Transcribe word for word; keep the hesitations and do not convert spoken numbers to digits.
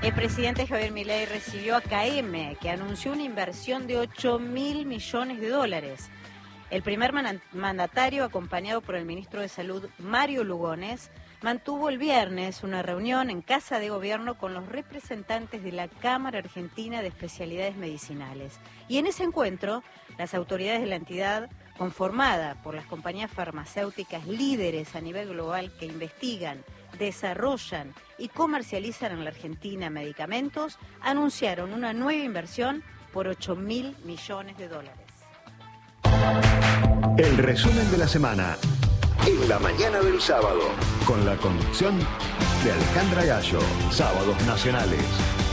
El presidente Javier Milei recibió a K M, que anunció una inversión de ocho mil millones de dólares. El primer mandatario, acompañado por el ministro de Salud, Mario Lugones, mantuvo el viernes una reunión en Casa de Gobierno con los representantes de la Cámara Argentina de Especialidades Medicinales. Y en ese encuentro, las autoridades de la entidad, conformada por las compañías farmacéuticas líderes a nivel global que investigan, desarrollan y comercializan en la Argentina medicamentos, anunciaron una nueva inversión por ocho mil millones de dólares. El resumen de la semana en la mañana del sábado, con la conducción de Alejandra Gallo, Sábados Nacionales.